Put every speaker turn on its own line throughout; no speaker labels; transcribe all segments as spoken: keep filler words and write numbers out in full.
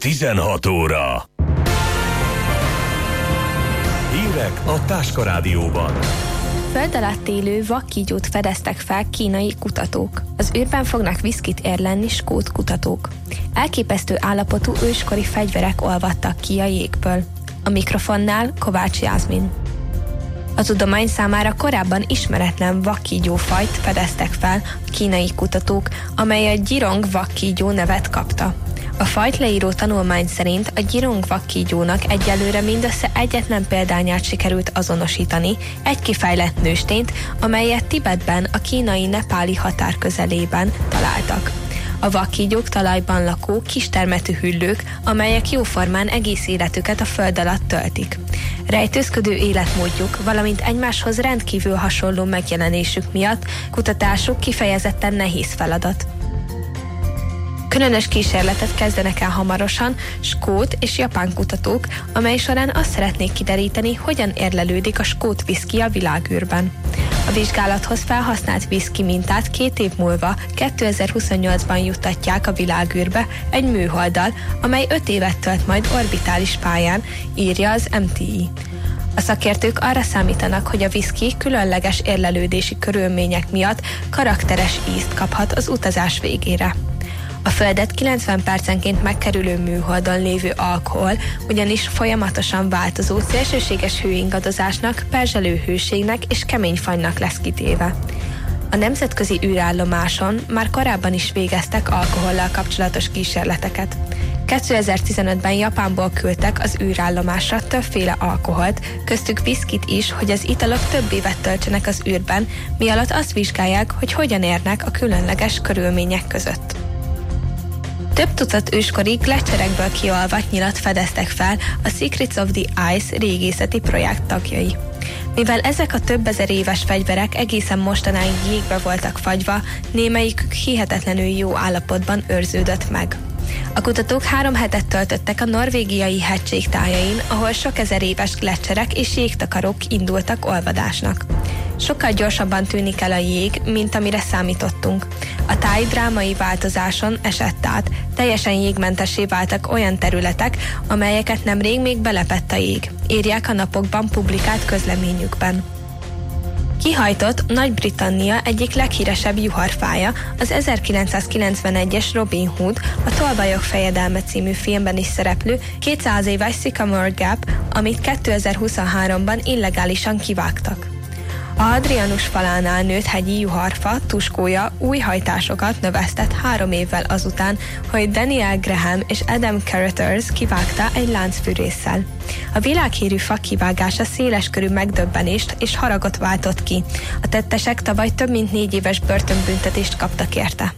tizenhat óra. Hírek a Táska Rádióban.
Föld alatt élő vakkígyót fedeztek fel kínai kutatók. Az űrben fognak viszkit érlenni skót kutatók. Elképesztő állapotú őskori fegyverek olvadtak ki a jégből. A mikrofonnál Kovács Jászmin. A tudomány számára korábban ismeretlen vakkígyófajt fedeztek fel a kínai kutatók, amely a gyirong vakkígyó nevet kapta. A fajt leíró tanulmány szerint a gyirong vakkígyónak egyelőre mindössze egyetlen példányát sikerült azonosítani, egy kifejlett nőstényt, amelyet Tibetben a kínai-nepáli határ közelében találtak. A vakkígyók talajban lakó kistermetű hüllők, amelyek jóformán egész életüket a föld alatt töltik. Rejtőzködő életmódjuk, valamint egymáshoz rendkívül hasonló megjelenésük miatt kutatásuk kifejezetten nehéz feladat. Különös kísérletet kezdenek el hamarosan skót és japán kutatók, amely során azt szeretnék kideríteni, hogyan érlelődik a skót viszki a világűrben. A vizsgálathoz felhasznált viszki mintát két év múlva, kétezer-huszonnyolcban juttatják a világűrbe egy műholddal, amely öt évet tölt majd orbitális pályán, írja az em té i. A szakértők arra számítanak, hogy a viszki különleges érlelődési körülmények miatt karakteres ízt kaphat az utazás végére. A Földet kilencven percenként megkerülő műholdon lévő alkohol ugyanis folyamatosan változó szélsőséges hőingadozásnak, perzselő hőségnek és kemény fagynak lesz kitéve. A nemzetközi űrállomáson már korábban is végeztek alkohollal kapcsolatos kísérleteket. kétezer-tizenötben Japánból küldtek az űrállomásra többféle alkoholt, köztük viszkit is, hogy az italok több évet töltsenek az űrben, mi alatt azt vizsgálják, hogy hogyan érnek a különleges körülmények között. Több tucat őskori gleccserekből kiolvadt nyilat fedeztek fel a Secrets of the Ice régészeti projekt tagjai. Mivel ezek a több ezer éves fegyverek egészen mostanáig jégbe voltak fagyva, némelyikük hihetetlenül jó állapotban őrződött meg. A kutatók három hetet töltöttek a norvégiai hegység tájain, ahol sok ezer éves gleccserek és jégtakarók indultak olvadásnak. Sokkal gyorsabban tűnik el a jég, mint amire számítottunk. A táj drámai változáson esett át, teljesen jégmentessé váltak olyan területek, amelyeket nemrég még belepett a jég, írják a napokban publikált közleményükben. Kihajtott Nagy-Britannia egyik leghíresebb juharfája, az ezerkilencszázkilencvenegyes Robin Hood, a Tolvajok fejedelme című filmben is szereplő kétszáz éves Sycamore Gap, amit kétezer-huszonháromban illegálisan kivágtak. A Hadrianus falánál nőtt hegyi juharfa tuskója új hajtásokat növesztett három évvel azután, hogy Daniel Graham és Adam Carruthers kivágta egy láncfűrésszel. A világhírű fa kivágása széleskörű megdöbbenést és haragot váltott ki. A tettesek tavaly több mint négy éves börtönbüntetést kaptak érte.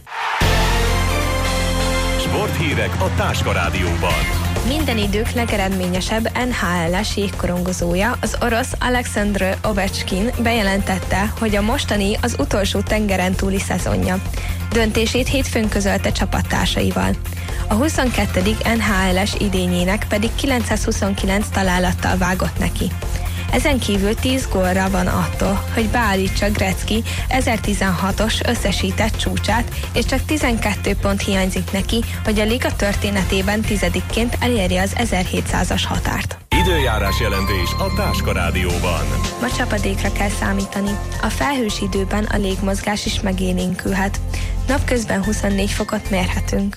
Sporthírek a Táska Rádióban.
Minden idők legeredményesebb en há el-es jégkorongozója, az orosz Alexandr Ovechkin bejelentette, hogy a mostani az utolsó tengeren túli szezonja. Döntését hétfőn közölte csapattársaival. A huszonkettedik en há el-es idényének pedig kilencszázhuszonkilenc találattal vágott neki. Ezen kívül tíz gólra van attól, hogy beállítsa Gretzky ezertizenhatos összesített csúcsát, és csak tizenkét pont hiányzik neki, hogy a liga történetében tizedikként elérje az ezerhétszázas határt.
Időjárás jelentés a Táska Rádióban.
Ma csapadékra kell számítani. A felhős időben a légmozgás is megélénkülhet. Napközben huszonnégy fokot mérhetünk.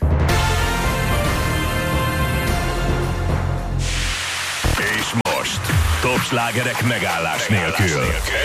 És most top slágerek megállás nélkül.